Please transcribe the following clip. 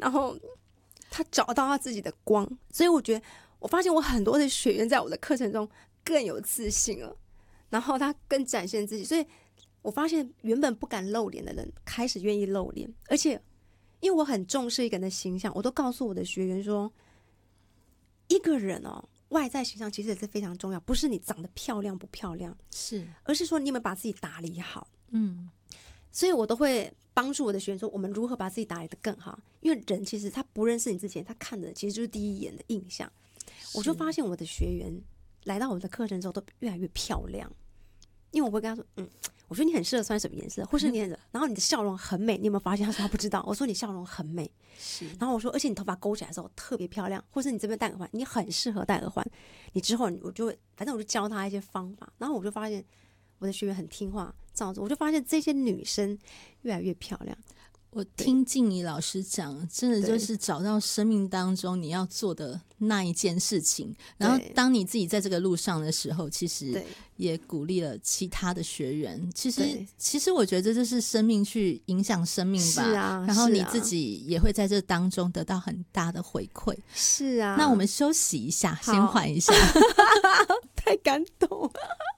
然后他找到他自己的光，所以我发现我很多的学员在我的课程中更有自信了，然后他更展现自己，所以我发现原本不敢露脸的人开始愿意露脸，而且因为我很重视一个人的形象，我都告诉我的学员说，一个人外在形象其实也是非常重要，不是你长得漂亮不漂亮， 是， 而是说你有没有把自己打理好。所以我都会帮助我的学员说，我们如何把自己打理得更好，因为人其实他不认识你之前，他看的其实就是第一眼的印象。我就发现我的学员来到我的课程之后都越来越漂亮，因为我会跟他说我觉得你很适合穿什么颜色，或是你然后你的笑容很美，你有没有发现？他说他不知道。我说你笑容很美，然后我说而且你头发勾起来的时候特别漂亮，或是你这边戴耳环，你很适合戴耳环。你之后我就反正我就教他一些方法，然后我就发现我的学员很听话，照着我就发现这些女生越来越漂亮。 我听静怡老师讲，真的就是找到生命当中你要做的那一件事情，然后当你自己在这个路上的时候，其实也鼓励了其他的学员。其实我觉得这就是生命去影响生命吧， 是啊， 然后你自己也会在这当中得到很大的回馈。 是啊， 那我们休息一下，先缓一下。 太感动了。